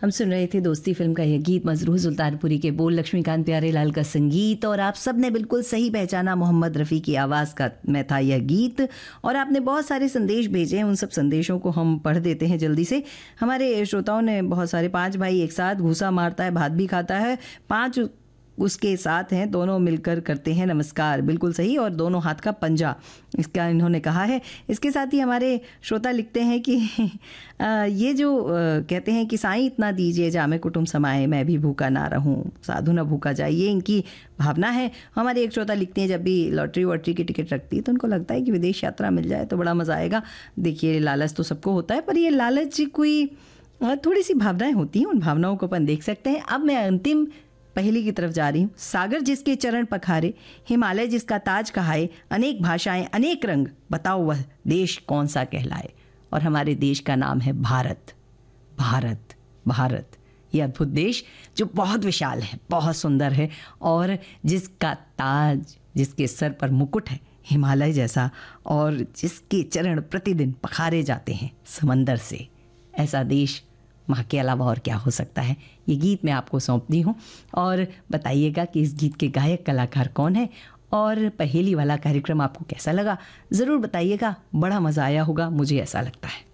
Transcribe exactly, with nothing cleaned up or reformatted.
हम सुन रहे थे दोस्ती फिल्म का यह गीत, मजरूह सुल्तानपुरी के बोल, लक्ष्मीकांत प्यारेलाल का संगीत, और आप सब ने बिल्कुल सही पहचाना, मोहम्मद रफ़ी की आवाज़ का में था यह गीत। और आपने बहुत सारे संदेश भेजे हैं, उन सब संदेशों को हम पढ़ देते हैं जल्दी से। हमारे श्रोताओं ने बहुत सारे, पांच भाई एक साथ घूसा मारता है भात भी खाता है, पांच उसके साथ हैं, दोनों मिलकर करते हैं नमस्कार, बिल्कुल सही, और दोनों हाथ का पंजा, इसका इन्होंने कहा है। इसके साथ ही हमारे श्रोता लिखते हैं कि ये जो कहते हैं कि साईं इतना दीजिए जामे कुटुंब समाए, मैं भी भूखा ना रहूं, साधु ना भूखा जाए, ये इनकी भावना है। हमारे एक श्रोता लिखते हैं जब भी लॉटरी वॉटरी की टिकट रखती है तो उनको लगता है कि विदेश यात्रा मिल जाए तो बड़ा मज़ा आएगा। देखिए, लालच तो सबको होता है, पर ये लालच कोई थोड़ी सी भावनाएं होती हैं, उन भावनाओं को अपन देख सकते हैं। अब मैं अंतिम पहली की तरफ जा रही हूँ। सागर जिसके चरण पखारे, हिमालय जिसका ताज कहाए, अनेक भाषाएं अनेक रंग, बताओ वह देश कौन सा कहलाए। और हमारे देश का नाम है भारत। भारत भारत ये अद्भुत देश जो बहुत विशाल है, बहुत सुंदर है, और जिसका ताज, जिसके सर पर मुकुट है हिमालय जैसा, और जिसके चरण प्रतिदिन पखारे जाते हैं समंदर से, ऐसा देश माँ के अलावा और क्या हो सकता है। ये गीत मैं आपको सौंपती हूँ, और बताइएगा कि इस गीत के गायक कलाकार कौन है, और पहेली वाला कार्यक्रम आपको कैसा लगा ज़रूर बताइएगा। बड़ा मज़ा आया होगा, मुझे ऐसा लगता है।